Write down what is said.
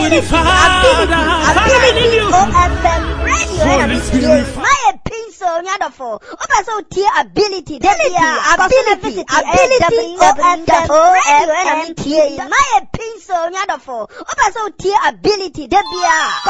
ability, OFM radio, my pencil, Yadafo, also tier ability, ability, OFM radio, my pencil, Yadafo, also tier ability,